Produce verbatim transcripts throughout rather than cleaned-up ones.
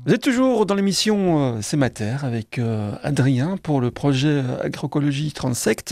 Vous êtes toujours dans l'émission euh, C'est ma terre avec euh, Adrien pour le projet Agroécologie Transect.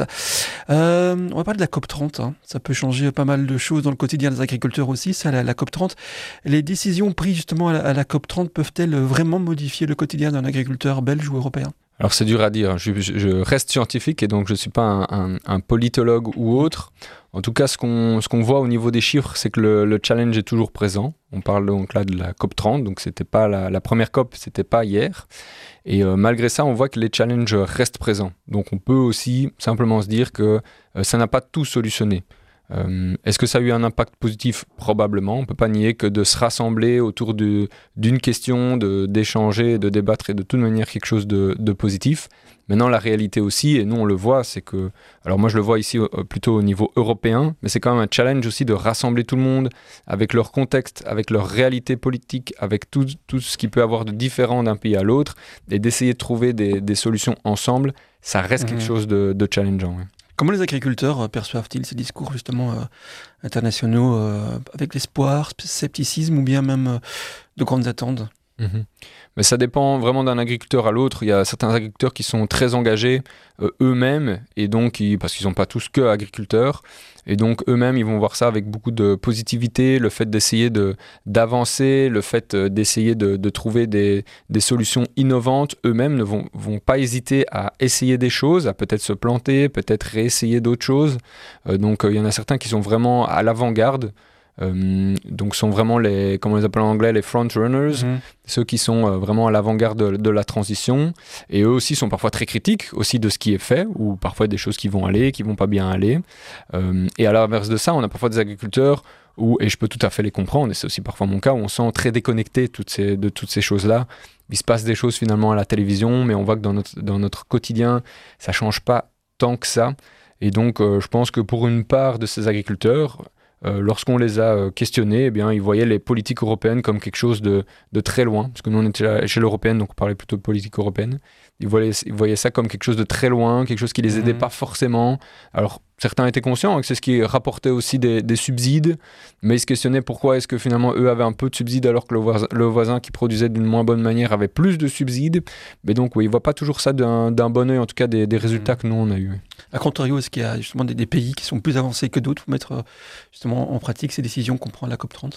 Euh, on va parler de la COP trente. Hein. Ça peut changer pas mal de choses dans le quotidien des agriculteurs aussi, ça, la, la COP trente. Les décisions prises justement à la, à la COP trente peuvent-elles vraiment modifier le quotidien d'un agriculteur belge ou européen ? Alors c'est dur à dire, je, je, je reste scientifique et donc je ne suis pas un, un, un politologue ou autre. En tout cas, ce qu'on, ce qu'on voit au niveau des chiffres, c'est que le, le challenge est toujours présent. On parle donc là de la COP trente, donc c'était pas la, la première COP, c'était pas hier. Et euh, malgré ça, on voit que les challenges restent présents. Donc on peut aussi simplement se dire que euh, ça n'a pas tout solutionné. Euh, est-ce que ça a eu un impact positif ? Probablement. On ne peut pas nier que de se rassembler autour de, d'une question, de, d'échanger, de débattre est de toute manière quelque chose de, de positif. Maintenant, la réalité aussi, et nous on le voit, c'est que, alors moi je le vois ici euh, plutôt au niveau européen, mais c'est quand même un challenge aussi de rassembler tout le monde avec leur contexte, avec leur réalité politique, avec tout, tout ce qui peut avoir de différent d'un pays à l'autre, et d'essayer de trouver des, des solutions ensemble, ça reste mmh. quelque chose de, de challengeant. Ouais. Comment les agriculteurs perçoivent-ils ces discours justement euh, internationaux euh, avec l'espoir, scepticisme ou bien même euh, de grandes attentes ? Mmh. Mais ça dépend vraiment d'un agriculteur à l'autre. Il y a certains agriculteurs qui sont très engagés euh, eux-mêmes, et donc ils, parce qu'ils ne sont pas tous que agriculteurs, et donc eux-mêmes ils vont voir ça avec beaucoup de positivité, le fait d'essayer de, d'avancer, le fait d'essayer de, de trouver des, des solutions innovantes. Eux-mêmes ne vont, vont pas hésiter à essayer des choses, à peut-être se planter, peut-être réessayer d'autres choses. Euh, donc euh, il y en a certains qui sont vraiment à l'avant-garde. Euh, donc sont vraiment les, comment on les appelle en anglais, les front runners, mmh. ceux qui sont euh, vraiment à l'avant-garde de, de la transition, et eux aussi sont parfois très critiques aussi de ce qui est fait, ou parfois des choses qui vont aller, qui vont pas bien aller. Euh, et à l'inverse de ça, on a parfois des agriculteurs où, et je peux tout à fait les comprendre, et c'est aussi parfois mon cas, où on sent très déconnecté toutes ces, de toutes ces choses-là. Il se passe des choses finalement à la télévision, mais on voit que dans notre, dans notre quotidien, ça change pas tant que ça. Et donc euh, je pense que pour une part de ces agriculteurs, Euh, lorsqu'on les a euh, questionnés, eh bien, ils voyaient les politiques européennes comme quelque chose de, de très loin, parce que nous on était à l'échelle européenne, donc on parlait plutôt de politique européenne. Ils voyaient, ils voyaient ça comme quelque chose de très loin, quelque chose qui les aidait mmh. pas forcément. Alors certains étaient conscients que c'est ce qui rapportait aussi des, des subsides, mais ils se questionnaient pourquoi est-ce que finalement eux avaient un peu de subsides alors que le voisin, le voisin qui produisait d'une moins bonne manière avait plus de subsides. Mais donc oui, ils ne voient pas toujours ça d'un, d'un bon œil, en tout cas des, des résultats mmh. que nous on a eu. A contrario, est-ce qu'il y a justement des, des pays qui sont plus avancés que d'autres pour mettre justement en pratique ces décisions qu'on prend à la COP trente ?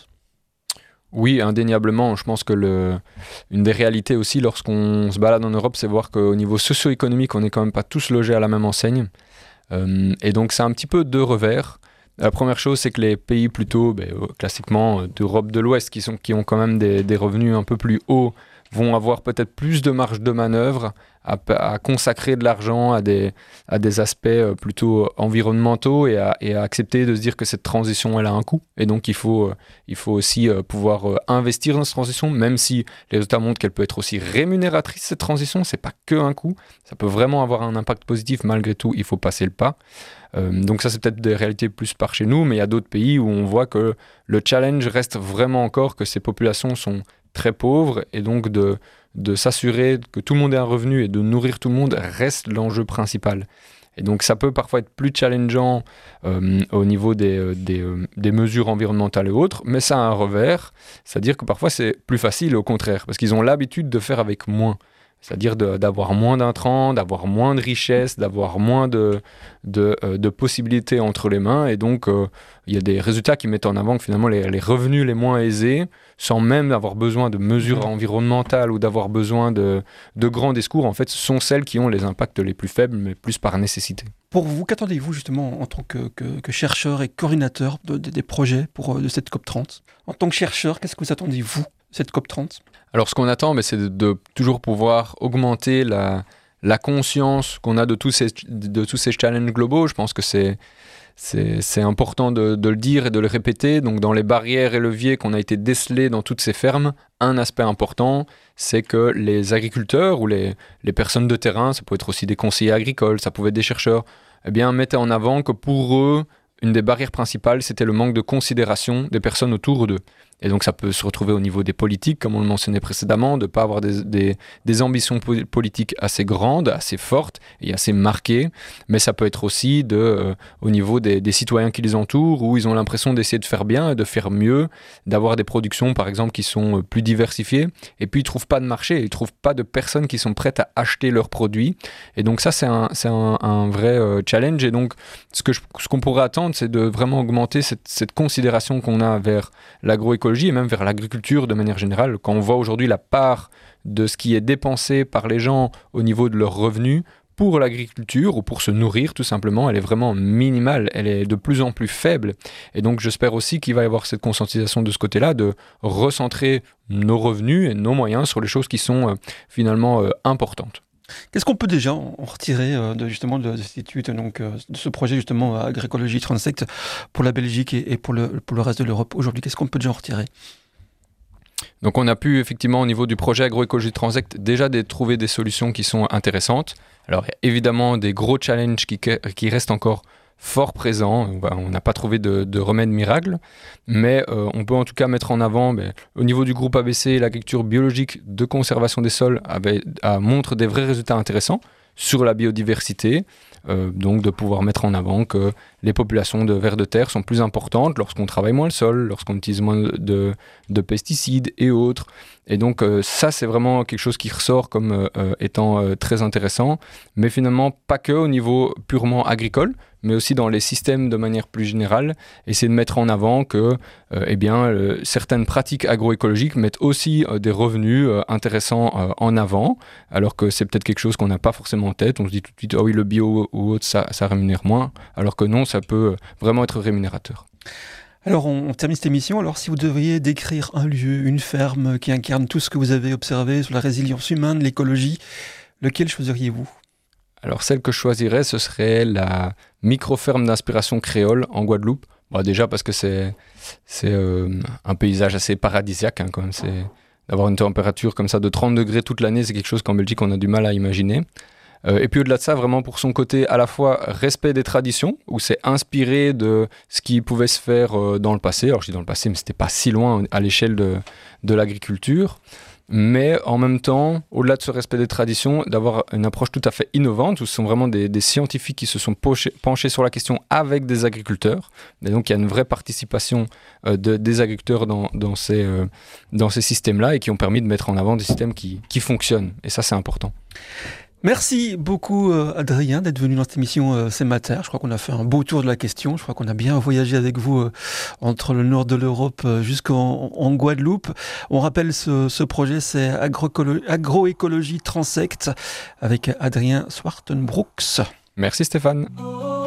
Oui, indéniablement. Je pense que le, une des réalités aussi lorsqu'on se balade en Europe, c'est voir qu'au niveau socio-économique, on n'est quand même pas tous logés à la même enseigne. Euh, et donc c'est un petit peu deux revers. La première chose, c'est que les pays plutôt, ben, classiquement, d'Europe de l'Ouest, qui, sont, qui ont quand même des, des revenus un peu plus hauts, vont avoir peut-être plus de marge de manœuvre à, à consacrer de l'argent à des, à des aspects plutôt environnementaux et à, et à accepter de se dire que cette transition, elle a un coût. Et donc, il faut, il faut aussi pouvoir investir dans cette transition, même si les résultats montrent qu'elle peut être aussi rémunératrice, cette transition. C'est pas que un coût. Ça peut vraiment avoir un impact positif. Malgré tout, il faut passer le pas. Euh, donc ça, c'est peut-être des réalités plus par chez nous, mais il y a d'autres pays où on voit que le challenge reste vraiment encore que ces populations sont très pauvres, et donc de, de s'assurer que tout le monde ait un revenu et de nourrir tout le monde reste l'enjeu principal. Et donc ça peut parfois être plus challengeant euh, au niveau des, des, des mesures environnementales et autres, mais ça a un revers, c'est-à-dire que parfois c'est plus facile au contraire, parce qu'ils ont l'habitude de faire avec moins. C'est-à-dire de, d'avoir moins d'intrants, d'avoir moins de richesses, d'avoir moins de, de, euh, de possibilités entre les mains. Et donc, euh, il y a des résultats qui mettent en avant que finalement les, les revenus les moins aisés, sans même avoir besoin de mesures environnementales ou d'avoir besoin de, de grands discours, en fait, sont celles qui ont les impacts les plus faibles, mais plus par nécessité. Pour vous, qu'attendez-vous justement en tant que, que, que chercheur et coordinateur de, de, des projets pour, de cette COP trente ? En tant que chercheur, qu'est-ce que vous attendez, vous, de cette COP trente ? Alors, ce qu'on attend, ben, c'est de, de toujours pouvoir augmenter la, la conscience qu'on a de tous ces, de tous ces challenges globaux. Je pense que c'est, c'est, c'est important de, de le dire et de le répéter. Donc, dans les barrières et leviers qu'on a été décelés dans toutes ces fermes, un aspect important, c'est que les agriculteurs ou les, les personnes de terrain, ça peut être aussi des conseillers agricoles, ça pouvait être des chercheurs, eh bien, mettaient en avant que pour eux, une des barrières principales, c'était le manque de considération des personnes autour d'eux. Et donc ça peut se retrouver au niveau des politiques, comme on le mentionnait précédemment, de ne pas avoir des, des, des ambitions po- politiques assez grandes, assez fortes et assez marquées. Mais ça peut être aussi de, euh, au niveau des, des citoyens qui les entourent, où ils ont l'impression d'essayer de faire bien et de faire mieux, d'avoir des productions par exemple qui sont plus diversifiées. Et puis ils ne trouvent pas de marché, ils ne trouvent pas de personnes qui sont prêtes à acheter leurs produits. Et donc ça, c'est un, c'est un, un vrai euh, challenge. Et donc ce, que je, ce qu'on pourrait attendre, c'est de vraiment augmenter cette, cette considération qu'on a vers l'agroécologie et même vers l'agriculture de manière générale. Quand on voit aujourd'hui la part de ce qui est dépensé par les gens au niveau de leurs revenus pour l'agriculture ou pour se nourrir tout simplement, elle est vraiment minimale, elle est de plus en plus faible. Et donc j'espère aussi qu'il va y avoir cette conscientisation de ce côté-là, de recentrer nos revenus et nos moyens sur les choses qui sont euh, finalement euh, importantes. Qu'est-ce qu'on peut déjà en retirer euh, de, justement de, de cette étude, donc, euh, de ce projet justement euh, Agroécologie Transect pour la Belgique et, et pour, le, pour le reste de l'Europe aujourd'hui? Qu'est-ce qu'on peut déjà en retirer? Donc on a pu effectivement au niveau du projet Agroécologie Transect déjà des, trouver des solutions qui sont intéressantes. Alors il y a évidemment des gros challenges qui, qui restent encore fort présents. On n'a pas trouvé de, de remède miracle, mais euh, on peut en tout cas mettre en avant, ben, au niveau du groupe A B C, l'agriculture biologique de conservation des sols avait, a, montre des vrais résultats intéressants sur la biodiversité, euh, donc de pouvoir mettre en avant que les populations de vers de terre sont plus importantes lorsqu'on travaille moins le sol, lorsqu'on utilise moins de, de pesticides et autres. Et donc euh, ça, c'est vraiment quelque chose qui ressort comme euh, étant euh, très intéressant, mais finalement pas que au niveau purement agricole, mais aussi dans les systèmes de manière plus générale, essayer de mettre en avant que euh, eh bien, euh, certaines pratiques agroécologiques mettent aussi euh, des revenus euh, intéressants euh, en avant, alors que c'est peut-être quelque chose qu'on n'a pas forcément en tête. On se dit tout de suite, ah oui, le bio ou autre, ça, ça rémunère moins, alors que non, ça peut vraiment être rémunérateur. Alors on, on termine cette émission. Alors si vous devriez décrire un lieu, une ferme qui incarne tout ce que vous avez observé sur la résilience humaine, l'écologie, lequel choisiriez-vous? Alors celle que je choisirais, ce serait la micro-ferme d'inspiration créole en Guadeloupe. Bon, déjà parce que c'est, c'est euh, un paysage assez paradisiaque, hein, quand même. C'est, d'avoir une température comme ça de trente degrés toute l'année, c'est quelque chose qu'en Belgique on a du mal à imaginer. Euh, et puis au-delà de ça, vraiment pour son côté à la fois respect des traditions, où c'est inspiré de ce qui pouvait se faire euh, dans le passé. Alors je dis dans le passé, mais c'était pas si loin à l'échelle de, de l'agriculture. Mais en même temps, au-delà de ce respect des traditions, d'avoir une approche tout à fait innovante, où ce sont vraiment des, des scientifiques qui se sont pochés, penchés sur la question avec des agriculteurs. Et donc il y a une vraie participation euh, de, des agriculteurs dans, dans, ces, euh, dans ces systèmes-là et qui ont permis de mettre en avant des systèmes qui, qui fonctionnent. Et ça, c'est important. Merci beaucoup euh, Adrien d'être venu dans cette émission euh, C'est Mater. Je crois qu'on a fait un beau tour de la question. Je crois qu'on a bien voyagé avec vous euh, entre le nord de l'Europe euh, jusqu'en en Guadeloupe. On rappelle ce, ce projet, c'est Agroécolo- Agroécologie Transect avec Adrien Swartenbrooks. Merci Stéphane.